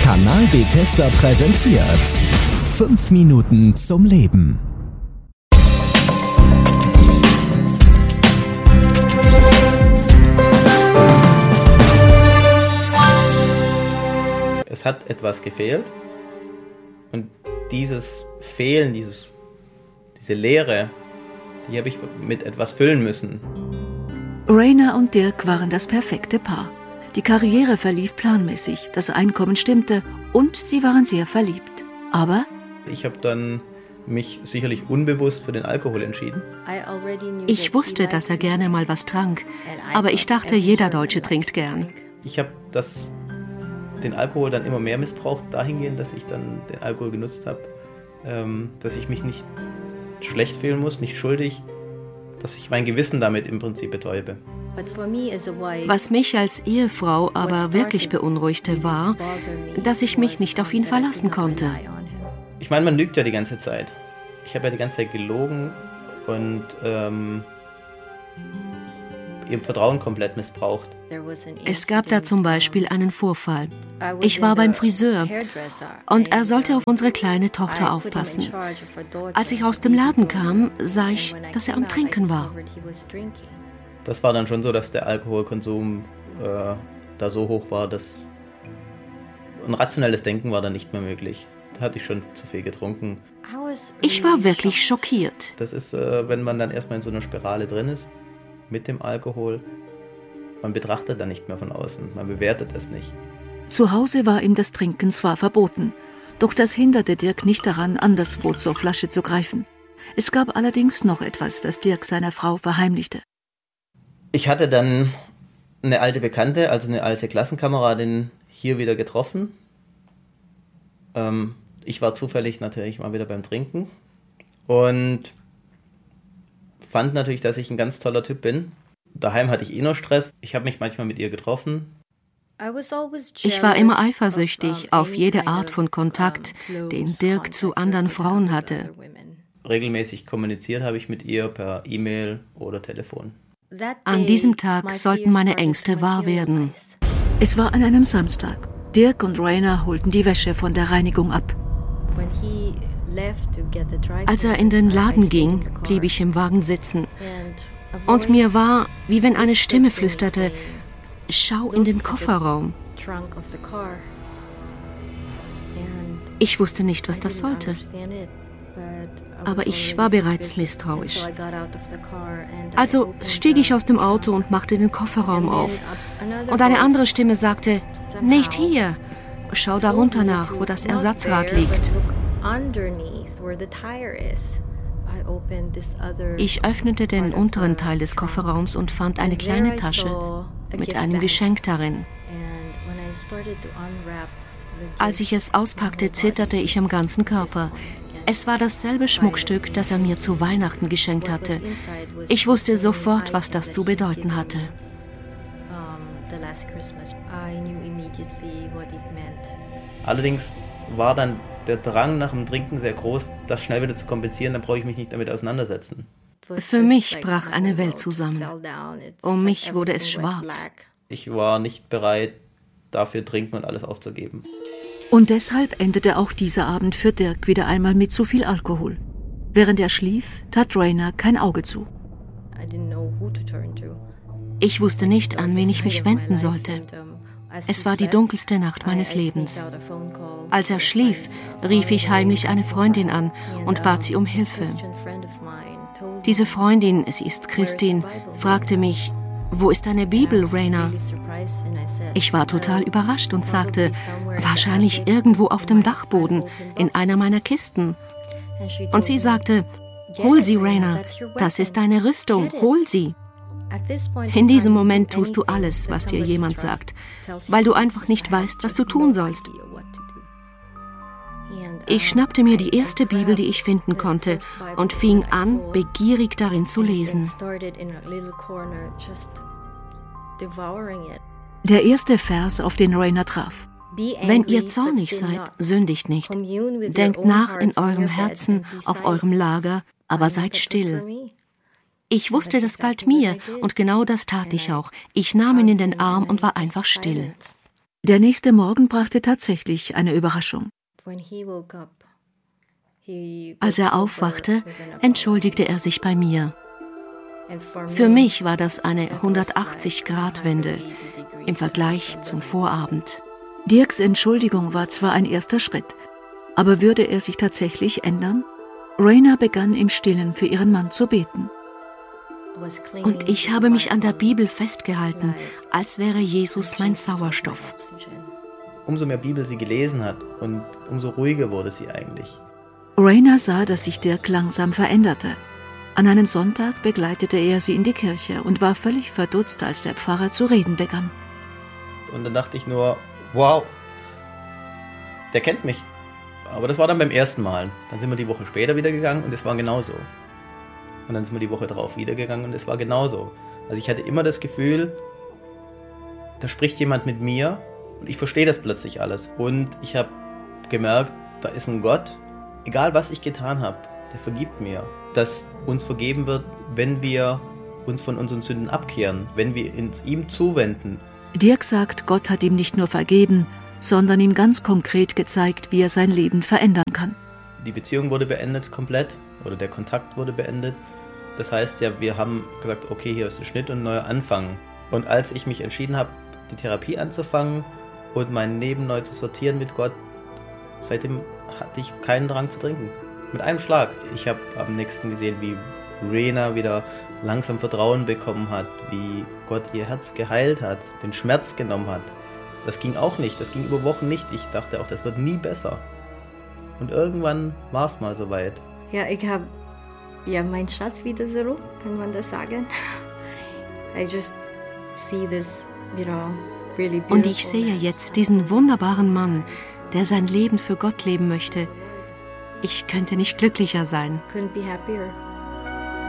Kanal Bethesda präsentiert 5 Minuten zum Leben. Es hat etwas gefehlt und dieses Fehlen, diese Leere, die habe ich mit etwas füllen müssen. Rainer und Dirk waren das perfekte Paar. Die Karriere verlief planmäßig, das Einkommen stimmte und sie waren sehr verliebt. Aber ich habe dann mich sicherlich unbewusst für den Alkohol entschieden. Ich wusste, dass er gerne mal was trank, aber ich dachte, jeder Deutsche trinkt gern. Ich habe den Alkohol dann immer mehr missbraucht, dahingehend, dass ich dann den Alkohol genutzt habe, dass ich mich nicht schlecht fühlen muss, nicht schuldig, dass ich mein Gewissen damit im Prinzip betäube. Was mich als Ehefrau aber wirklich beunruhigte, war, dass ich mich nicht auf ihn verlassen konnte. Ich meine, man lügt ja die ganze Zeit. Ich habe ja die ganze Zeit gelogen und ihr Vertrauen komplett missbraucht. Es gab da zum Beispiel einen Vorfall. Ich war beim Friseur und er sollte auf unsere kleine Tochter aufpassen. Als ich aus dem Laden kam, sah ich, dass er am Trinken war. Das war dann schon so, dass der Alkoholkonsum da so hoch war, dass ein rationelles Denken war dann nicht mehr möglich. Da hatte ich schon zu viel getrunken. Ich war wirklich schockiert. Das ist, wenn man dann erstmal in so einer Spirale drin ist, mit dem Alkohol, man betrachtet dann nicht mehr von außen, man bewertet es nicht. Zu Hause war ihm das Trinken zwar verboten, doch das hinderte Dirk nicht daran, anderswo zur Flasche zu greifen. Es gab allerdings noch etwas, das Dirk seiner Frau verheimlichte. Ich hatte dann eine alte Bekannte, also eine alte Klassenkameradin, hier wieder getroffen. Ich war zufällig natürlich mal wieder beim Trinken und fand natürlich, dass ich ein ganz toller Typ bin. Daheim hatte ich nur Stress. Ich habe mich manchmal mit ihr getroffen. Ich war immer eifersüchtig auf jede Art von Kontakt, den Dirk zu anderen Frauen hatte. Regelmäßig kommuniziert habe ich mit ihr per E-Mail oder Telefon. An diesem Tag sollten meine Ängste wahr werden. Es war an einem Samstag. Dirk und Rainer holten die Wäsche von der Reinigung ab. Als er in den Laden ging, blieb ich im Wagen sitzen. Und mir war, wie wenn eine Stimme flüsterte, schau in den Kofferraum. Ich wusste nicht, was das sollte. Aber ich war bereits misstrauisch. Also stieg ich aus dem Auto und machte den Kofferraum auf. Und eine andere Stimme sagte, nicht hier. Schau darunter nach, wo das Ersatzrad liegt. Ich öffnete den unteren Teil des Kofferraums und fand eine kleine Tasche mit einem Geschenk darin. Als ich es auspackte, zitterte ich am ganzen Körper. Es war dasselbe Schmuckstück, das er mir zu Weihnachten geschenkt hatte. Ich wusste sofort, was das zu bedeuten hatte. Allerdings war dann der Drang nach dem Trinken sehr groß, das schnell wieder zu kompensieren, dann brauche ich mich nicht damit auseinandersetzen. Für mich brach eine Welt zusammen. Um mich wurde es schwarz. Ich war nicht bereit, dafür trinken und alles aufzugeben. Und deshalb endete auch dieser Abend für Dirk wieder einmal mit zu viel Alkohol. Während er schlief, tat Rainer kein Auge zu. Ich wusste nicht, an wen ich mich wenden sollte. Es war die dunkelste Nacht meines Lebens. Als er schlief, rief ich heimlich eine Freundin an und bat sie um Hilfe. Diese Freundin, sie ist Christin, fragte mich, wo ist deine Bibel, Rainer? Ich war total überrascht und sagte, wahrscheinlich irgendwo auf dem Dachboden, in einer meiner Kisten. Und sie sagte, hol sie, Rainer, das ist deine Rüstung, hol sie. In diesem Moment tust du alles, was dir jemand sagt, weil du einfach nicht weißt, was du tun sollst. Ich schnappte mir die erste Bibel, die ich finden konnte, und fing an, begierig darin zu lesen. Der erste Vers, auf den Rainer traf. Wenn ihr zornig seid, sündigt nicht. Denkt nach in eurem Herzen, auf eurem Lager, aber seid still. Ich wusste, das galt mir, und genau das tat ich auch. Ich nahm ihn in den Arm und war einfach still. Der nächste Morgen brachte tatsächlich eine Überraschung. Als er aufwachte, entschuldigte er sich bei mir. Für mich war das eine 180-Grad-Wende im Vergleich zum Vorabend. Dirks Entschuldigung war zwar ein erster Schritt, aber würde er sich tatsächlich ändern? Raina begann im Stillen für ihren Mann zu beten. Und ich habe mich an der Bibel festgehalten, als wäre Jesus mein Sauerstoff. Umso mehr Bibel sie gelesen hat und umso ruhiger wurde sie eigentlich. Raina sah, dass sich Dirk langsam veränderte. An einem Sonntag begleitete er sie in die Kirche und war völlig verdutzt, als der Pfarrer zu reden begann. Und dann dachte ich nur, wow, der kennt mich. Aber das war dann beim ersten Mal. Dann sind wir die Woche später wieder gegangen und es war genauso. Und dann sind wir die Woche drauf wieder gegangen und es war genauso. Also ich hatte immer das Gefühl, da spricht jemand mit mir und ich verstehe das plötzlich alles. Und ich habe gemerkt, da ist ein Gott, egal was ich getan habe, der vergibt mir. Dass uns vergeben wird, wenn wir uns von unseren Sünden abkehren, wenn wir uns ihm zuwenden. Dirk sagt, Gott hat ihm nicht nur vergeben, sondern ihm ganz konkret gezeigt, wie er sein Leben verändern kann. Die Beziehung wurde beendet komplett oder der Kontakt wurde beendet. Das heißt ja, wir haben gesagt, okay, hier ist ein Schnitt und ein neuer Anfang. Und als ich mich entschieden habe, die Therapie anzufangen und mein Leben neu zu sortieren mit Gott, seitdem hatte ich keinen Drang zu trinken. Mit einem Schlag. Ich habe am nächsten gesehen, wie Raina wieder langsam Vertrauen bekommen hat, wie Gott ihr Herz geheilt hat, den Schmerz genommen hat. Das ging auch nicht, das ging über Wochen nicht. Ich dachte auch, das wird nie besser. Und irgendwann war es mal soweit. Ja, ich habe meinen Schatz wieder zurück, kann man das sagen. I just see this, really beautiful. Und ich sehe jetzt diesen wunderbaren Mann, der sein Leben für Gott leben möchte. Ich könnte nicht glücklicher sein. Couldn't be happier.